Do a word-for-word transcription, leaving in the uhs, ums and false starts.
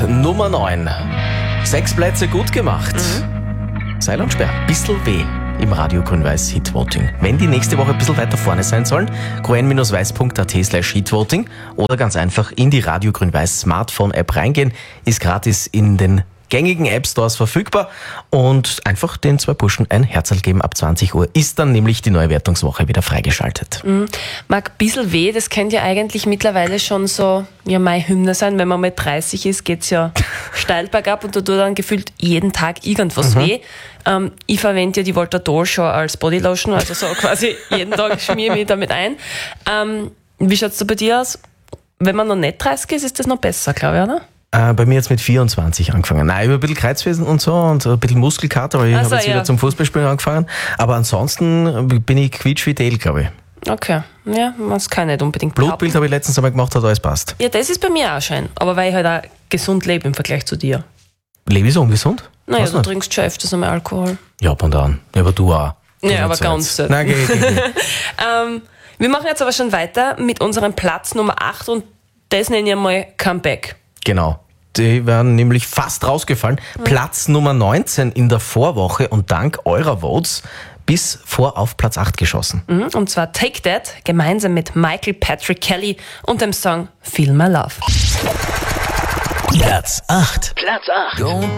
Nummer neun. Sechs Plätze gut gemacht. Mhm. Seil und Sperr. Bissl weh im Radio Grün-Weiß Hitvoting. Wenn die nächste Woche ein bisschen weiter vorne sein sollen, grün-weiß punkt at slash hitvoting oder ganz einfach in die Radio Grün-Weiß Smartphone-App reingehen. Ist gratis in den gängigen App-Stores verfügbar und einfach den zwei Burschen ein Herzl geben. Ab zwanzig Uhr ist dann nämlich die neue Wertungswoche wieder freigeschaltet. Mhm. Mag ein bisschen weh, das könnte ja eigentlich mittlerweile schon so ja, meine Hymne sein. Wenn man mit dreißig ist, geht's ja steil bergab und da tut dann gefühlt jeden Tag irgendwas mhm. weh. Ähm, ich verwende ja die Voltadol schon als Bodylotion, also so quasi jeden Tag schmiere ich mich damit ein. Ähm, wie schaut's da bei dir aus? Wenn man noch nicht dreißig ist, ist das noch besser, glaube ich, oder? Äh, bei mir jetzt mit vierundzwanzig angefangen. Nein, ich habe ein bisschen Kreuzwesen und so und ein bisschen Muskelkater, weil ich also, habe jetzt ja. wieder zum Fußballspielen angefangen. Aber ansonsten bin ich quietschfidel, glaube ich. Okay, ja, das kann ich nicht unbedingt Blutbild habe ich letztens einmal gemacht, hat alles passt. Ja, das ist bei mir auch schön, aber weil ich halt auch gesund lebe im Vergleich zu dir. Lebe ich so ungesund? Naja, Was du nicht? trinkst schon öfters einmal Alkohol. Ja, ab und an. Ja, aber du auch. Ja, aber ganz selten. Nein, geht, geht, geht. ähm, wir machen jetzt aber schon weiter mit unserem Platz Nummer acht und das nenne ich mal Comeback. Genau. Die werden nämlich fast rausgefallen. Mhm. Platz Nummer neunzehn in der Vorwoche und dank eurer Votes bis vor auf Platz acht geschossen. Mhm, und zwar Take That gemeinsam mit Michael Patrick Kelly und dem Song Feel My Love. Platz acht. Platz acht.